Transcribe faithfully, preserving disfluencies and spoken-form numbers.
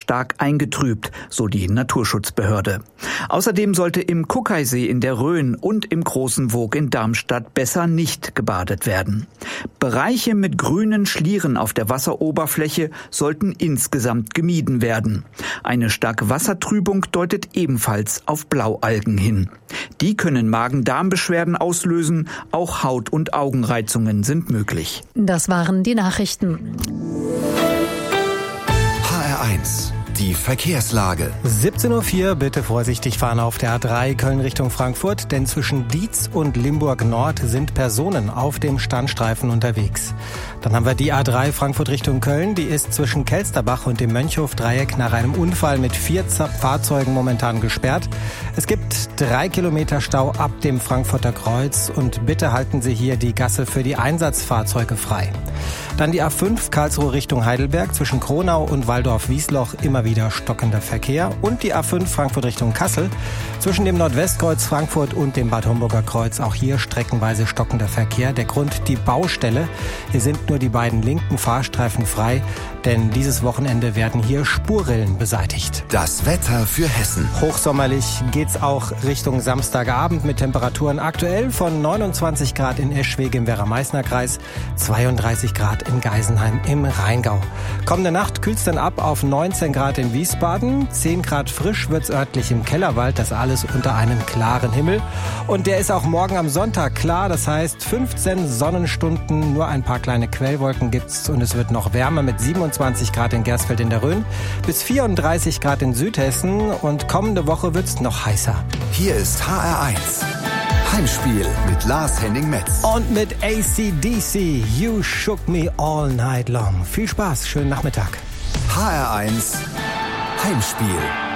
stark eingetrübt, so die Naturschutzbehörde. Außerdem sollte im Kuckeisee in der Rhön und im Großen Woog in Darmstadt besser nicht gebadet werden. Bereiche mit grünen Schlieren auf der Wasseroberfläche sollten insgesamt gemieden werden. Eine starke Wassertrübung deutet ebenfalls auf Blaualgen hin. Die können Magen-Darm-Beschwerden auslösen, auch Haut- und Augenreizungen sind möglich. Das waren die Nachrichten. H R eins, die Verkehrslage. siebzehn Uhr vier, bitte vorsichtig fahren auf der A drei Köln Richtung Frankfurt, denn zwischen Dietz und Limburg Nord sind Personen auf dem Standstreifen unterwegs. Dann haben wir die A drei Frankfurt Richtung Köln, die ist zwischen Kelsterbach und dem Mönchhof-Dreieck nach einem Unfall mit vier Fahrzeugen momentan gesperrt. Es gibt drei Kilometer Stau ab dem Frankfurter Kreuz und bitte halten Sie hier die Gasse für die Einsatzfahrzeuge frei. Dann die A fünf Karlsruhe Richtung Heidelberg zwischen Kronau und Waldorf-Wiesloch immer wieder stockender Verkehr und die A fünf Frankfurt Richtung Kassel zwischen dem Nordwestkreuz Frankfurt und dem Bad Homburger Kreuz auch hier streckenweise stockender Verkehr. Der Grund die Baustelle. Hier sind nur die beiden linken Fahrstreifen frei, denn dieses Wochenende werden hier Spurrillen beseitigt. Das Wetter für Hessen. Hochsommerlich geht's auch Richtung Samstagabend mit Temperaturen aktuell von neunundzwanzig Grad in Eschwege im Werra-Meißner-Kreis, zweiunddreißig Grad in Geisenheim im Rheingau. Kommende Nacht kühlt's dann ab auf neunzehn Grad in Wiesbaden, zehn Grad frisch wird's örtlich im Kellerwald, das alles unter einem klaren Himmel. Und der ist auch morgen am Sonntag klar, das heißt fünfzehn Sonnenstunden, nur ein paar kleine Quellwolken gibt's und es wird noch wärmer mit siebenundzwanzig Grad in Gersfeld in der Rhön bis vierunddreißig Grad in Südhessen und kommende Woche wird's noch heißer. Hier ist H R eins. Heimspiel mit Lars Henning Metz. Und mit A C D C, You Shook Me All Night Long. Viel Spaß, schönen Nachmittag. H R eins Heimspiel.